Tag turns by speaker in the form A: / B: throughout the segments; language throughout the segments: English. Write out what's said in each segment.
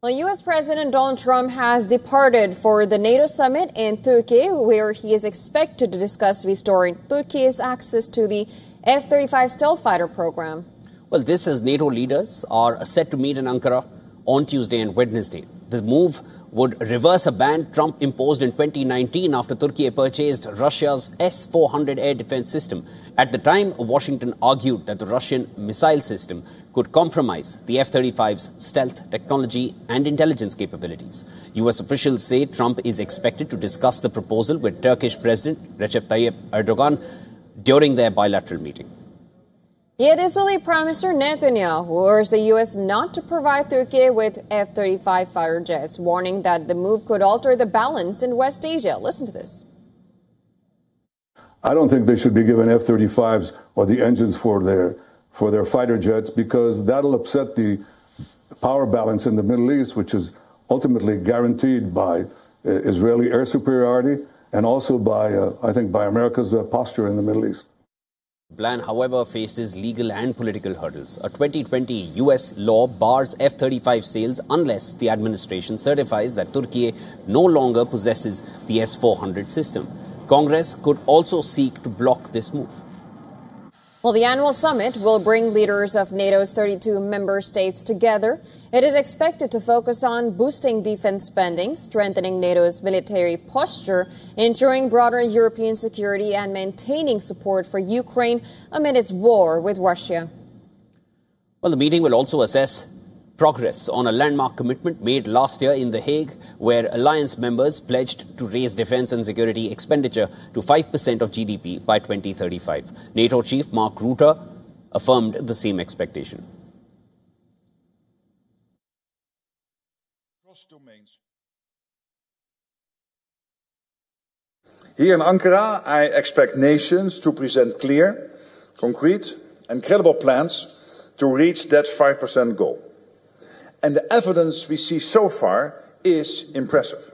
A: Well, U.S. President Donald Trump has departed for the NATO summit in Turkey, where he is expected to discuss restoring Turkey's access to the F-35 stealth fighter program.
B: Well, this as NATO leaders are set to meet in Ankara on Tuesday and Wednesday. The move would reverse a ban Trump imposed in 2019 after Turkey purchased Russia's S-400 air defense system. At the time, Washington argued that the Russian missile system could compromise the F-35's stealth technology and intelligence capabilities. U.S. officials say Trump is expected to discuss the proposal with Turkish President Recep Tayyip Erdogan during their bilateral meeting.
A: Yet Israeli Prime Minister Netanyahu urged the U.S. not to provide Turkey with F-35 fighter jets, warning that the move could alter the balance in West Asia. Listen to this.
C: I don't think they should be given F-35s or the engines for their fighter jets, because that'll upset the power balance in the Middle East, which is ultimately guaranteed by Israeli air superiority and also by, I think, by America's posture in the Middle East.
B: The plan, however, faces legal and political hurdles. A 2020 U.S. law bars F-35 sales unless the administration certifies that Turkey no longer possesses the S-400 system. Congress could also seek to block this move.
A: Well, the annual summit will bring leaders of NATO's 32 member states together. It is expected to focus on boosting defense spending, strengthening NATO's military posture, ensuring broader European security, and maintaining support for Ukraine amid its war with Russia.
B: Well, the meeting will also assess progress on a landmark commitment made last year in The Hague, where alliance members pledged to raise defense and security expenditure to 5% of GDP by 2035. NATO chief Mark Rutte affirmed the same expectation.
D: Here in Ankara, I expect nations to present clear, concrete and credible plans to reach that 5% goal. And the evidence we see so far is impressive.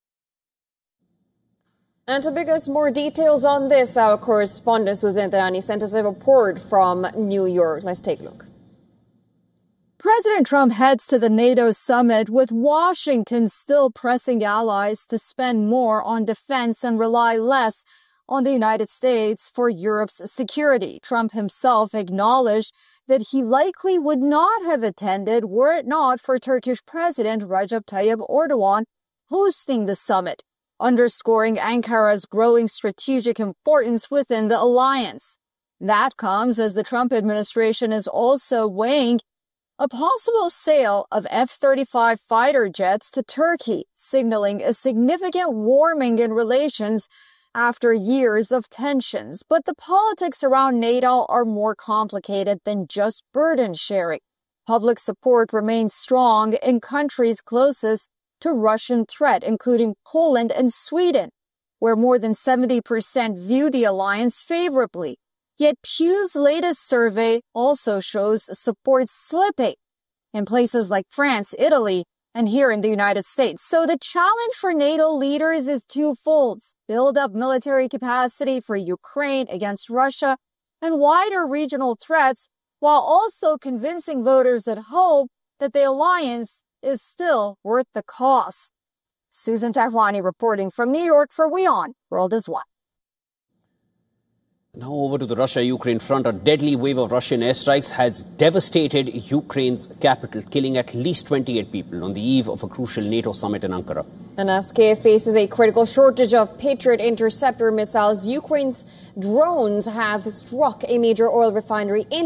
A: And to bring us more details on this, our correspondent Susan Terani sent us a report from New York. Let's take a look.
E: President Trump heads to the NATO summit, with Washington still pressing allies to spend more on defense and rely less on the United States for Europe's security. Trump himself acknowledged that he likely would not have attended were it not for Turkish President Recep Tayyip Erdogan hosting the summit, underscoring Ankara's growing strategic importance within the alliance. That comes as the Trump administration is also weighing a possible sale of F-35 fighter jets to Turkey, signaling a significant warming in relations after years of tensions. But the politics around NATO are more complicated than just burden sharing. Public support remains strong in countries closest to Russian threat, including Poland and Sweden, where more than 70% view the alliance favorably. Yet Pew's latest survey also shows support slipping in places like France, Italy, and here in the United States. So the challenge for NATO leaders is twofold: build up military capacity for Ukraine against Russia and wider regional threats, while also convincing voters at home that the alliance is still worth the cost. Susan Terani reporting from New York for WION World is One.
B: Now over to the Russia-Ukraine front. A deadly wave of Russian airstrikes has devastated Ukraine's capital, killing at least 28 people on the eve of a crucial NATO summit in Ankara.
A: And as Kiev faces a critical shortage of Patriot interceptor missiles, Ukraine's drones have struck a major oil refinery in